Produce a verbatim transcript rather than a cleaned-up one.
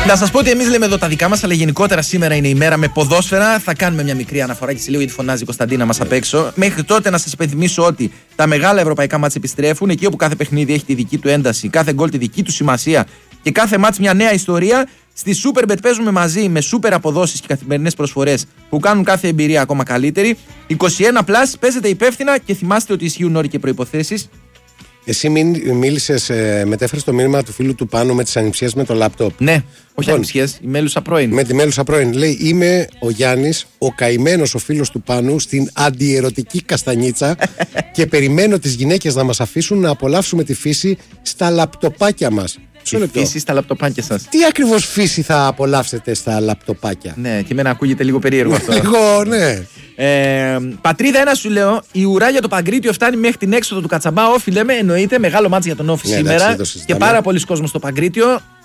Να σας πω ότι εμείς λέμε εδώ τα δικά μας, αλλά γενικότερα σήμερα είναι η μέρα με ποδόσφαιρα. Θα κάνουμε μια μικρή αναφορά και σε λίγο γιατί φωνάζει η Κωνσταντίνα μας απ' έξω. Μέχρι τότε να σας υπενθυμίσω ότι τα μεγάλα ευρωπαϊκά μάτς επιστρέφουν. Εκεί όπου κάθε παιχνίδι έχει τη δική του ένταση, κάθε γκολ τη δική του σημασία και κάθε μάτς μια νέα ιστορία. Στη Superbet παίζουμε μαζί με σούπερ αποδόσεις και καθημερινές προσφορές που κάνουν κάθε εμπειρία ακόμα καλύτερη. είκοσι ένα συν, παίζετε υπεύθυνα και θυμάστε ότι ισχύουν όροι και προϋποθέσεις. Εσύ μίλησες, ε, μετέφερες το μήνυμα του φίλου του Πάνου με τις ανιψιές με το λάπτοπ. Ναι, όχι λοιπόν, ανιψιές, η Μέλουσα πρώην. Με τη Μέλουσα πρώην. Λέει: είμαι ο Γιάννης, ο καημένος ο φίλος του Πάνου, στην αντιερωτική καστανίτσα και περιμένω τις γυναίκες να μας αφήσουν να απολαύσουμε τη φύση στα λαπτοπάκια μας. Τη φύση στα λαπτοπάκια σας. Τι ακριβώς φύση θα απολαύσετε στα λαπτοπάκια? Ναι, και εμένα ακούγεται λίγο περίεργο αυτό. Λίγο, ναι. Ε, πατρίδα, ένα σου λέω, η ουρά για το Παγκρίτιο φτάνει μέχρι την έξοδο του Κατσαμπά. Όφι λέμε, εννοείται, μεγάλο μάτς για τον Όφι ναι, σήμερα. εντάξει, και πάρα πολλοί κόσμος στο Παγκρίτιο.